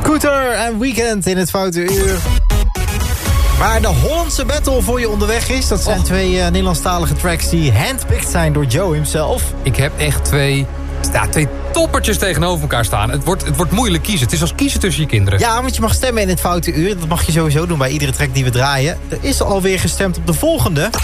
Scooter en Weekend in het Foute Uur. Waar de Hollandse battle voor je onderweg is. Dat zijn twee Nederlandstalige tracks die handpicked zijn door Joe himself. Ik heb echt twee toppertjes tegenover elkaar staan. Het wordt moeilijk kiezen. Het is als kiezen tussen je kinderen. Ja, want je mag stemmen in het Foute Uur. Dat mag je sowieso doen bij iedere track die we draaien. Er is alweer gestemd op de volgende.